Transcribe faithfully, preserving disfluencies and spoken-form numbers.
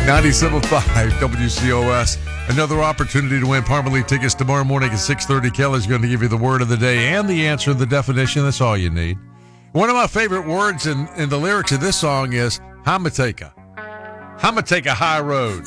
ninety-seven point five W C O S. Another opportunity to win Parmalee tickets tomorrow morning at six thirty. Kelly's going to give you the word of the day and the answer, the definition. That's all you need. One of my favorite words in, in the lyrics of this song is Hamateka. Hamateka High Road.